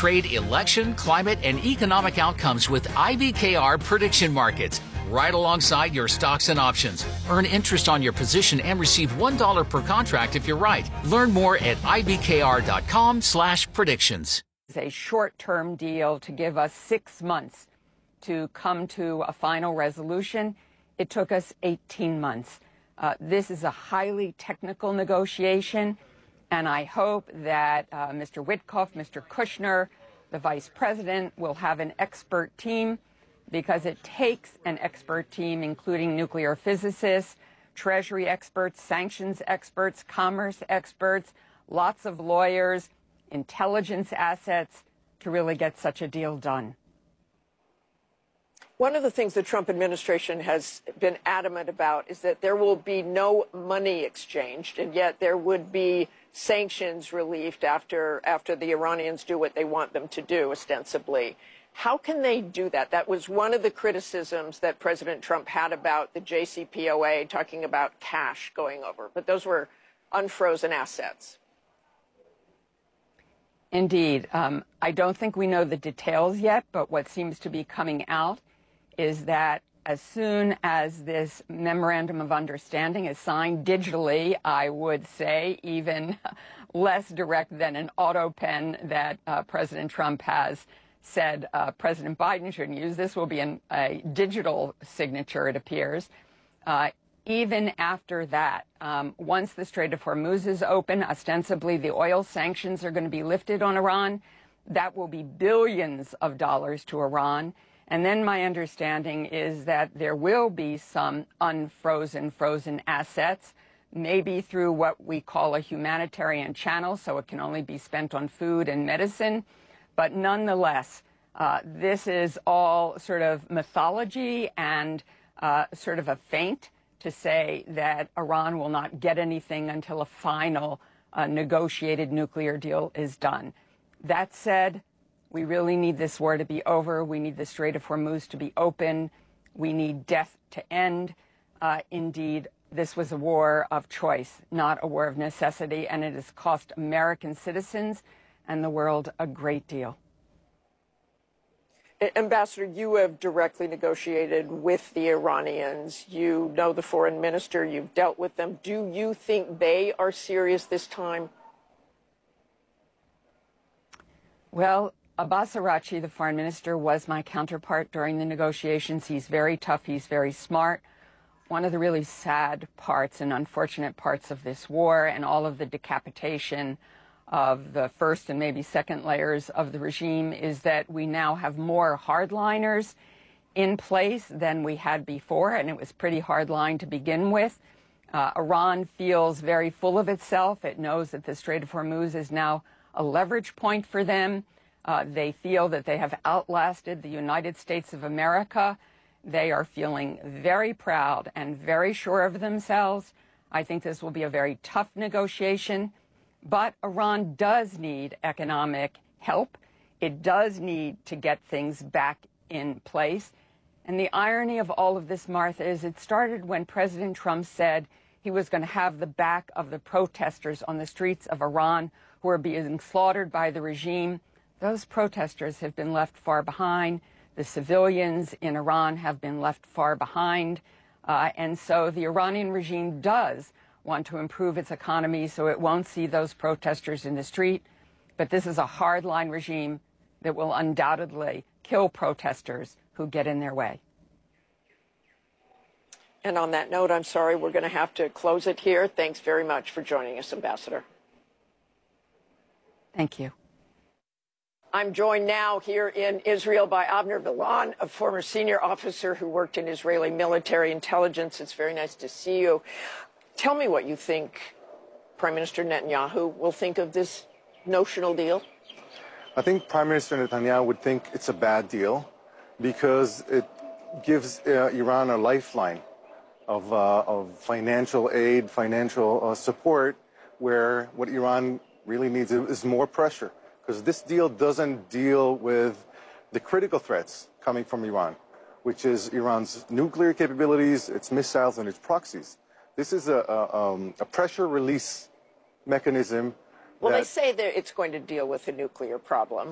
trade, election, climate, and economic outcomes with IBKR prediction markets, right alongside your stocks and options. Earn interest on your position and receive $1 per contract if you're right. Learn more at ibkr.com/predictions. It's a short-term deal to give us 6 months to come to a final resolution. It took us 18 months. This is a highly technical negotiation, and I hope that Mr. Witkoff, Mr. Kushner, the Vice President, will have an expert team, because it takes an expert team, including nuclear physicists, Treasury experts, sanctions experts, commerce experts, lots of lawyers, intelligence assets, to really get such a deal done. One of the things the Trump administration has been adamant about is that there will be no money exchanged, and yet there would be sanctions relieved after the Iranians do what they want them to do, ostensibly. How can they do that? That was one of the criticisms that President Trump had about the JCPOA, talking about cash going over. But those were unfrozen assets. Indeed. I don't think we know the details yet, but what seems to be coming out is that as soon as this memorandum of understanding is signed digitally, I would say even less direct than an auto pen that President Trump has said President Biden shouldn't use. This will be a digital signature, it appears. Even after that, once the Strait of Hormuz is open, ostensibly the oil sanctions are going to be lifted on Iran. That will be billions of dollars to Iran. And then my understanding is that there will be some frozen assets, maybe through what we call a humanitarian channel, so it can only be spent on food and medicine. But nonetheless, this is all sort of mythology and sort of a feint to say that Iran will not get anything until a final negotiated nuclear deal is done. That said, we really need this war to be over. We need the Strait of Hormuz to be open. We need death to end. Indeed, this was a war of choice, not a war of necessity, and it has cost American citizens and the world a great deal. Ambassador, you have directly negotiated with the Iranians. You know the foreign minister. You've dealt with them. Do you think they are serious this time? Well, Abbas Araghchi, the foreign minister, was my counterpart during the negotiations. He's very tough. He's very smart. One of the really sad parts and unfortunate parts of this war and all of the decapitation of the first and maybe second layers of the regime is that we now have more hardliners in place than we had before, and it was pretty hardline to begin with. Iran feels very full of itself. It knows that the Strait of Hormuz is now a leverage point for them. They feel that they have outlasted the United States of America. They are feeling very proud and very sure of themselves. I think this will be a very tough negotiation. But Iran does need economic help. It does need to get things back in place. And the irony of all of this, Martha, is it started when President Trump said he was going to have the back of the protesters on the streets of Iran who are being slaughtered by the regime. Those protesters have been left far behind. The civilians in Iran have been left far behind. And so the Iranian regime does want to improve its economy so it won't see those protesters in the street. But this is a hardline regime that will undoubtedly kill protesters who get in their way. And on that note, I'm sorry, we're going to have to close it here. Thanks very much for joining us, Ambassador. Thank you. I'm joined now here in Israel by Avner Vilan, a former senior officer who worked in Israeli military intelligence. It's very nice to see you. Tell me what you think Prime Minister Netanyahu will think of this notional deal. I think Prime Minister Netanyahu would think it's a bad deal because it gives Iran a lifeline of financial aid, financial support, where what Iran really needs is more pressure. Because this deal doesn't deal with the critical threats coming from Iran, which is Iran's nuclear capabilities, its missiles, and its proxies. This is a pressure release mechanism. Well, they say that it's going to deal with the nuclear problem.